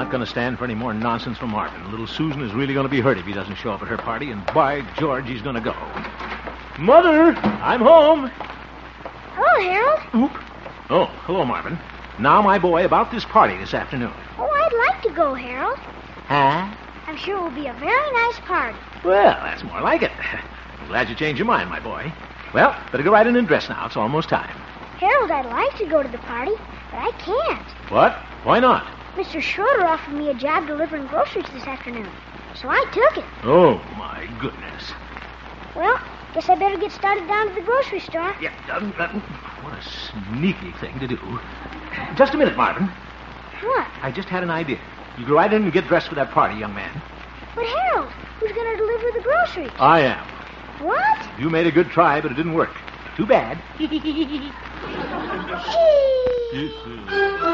not going to stand for any more nonsense from Marvin. Little Susan is really going to be hurt if he doesn't show up at her party, and by George, he's going to go. Mother, I'm home. Hello, Harold. Oop. Oh, hello, Marvin. Now, my boy, about this party this afternoon. Oh, I'd like to go, Harold. Huh? I'm sure it will be a very nice party. Well, that's more like it. I'm glad you changed your mind, my boy. Well, better go right in and dress now. It's almost time. Harold, I'd like to go to the party, but I can't. What? Why not? Mr. Schroeder offered me a job delivering groceries this afternoon, so I took it. Oh, my goodness. Well, guess I better get started down to the grocery store. Yeah, what a sneaky thing to do. Just a minute, Marvin. What? I just had an idea. You go right in and get dressed for that party, young man. But, Harold, who's going to deliver the groceries? I am. What? You made a good try, but it didn't work. Too bad.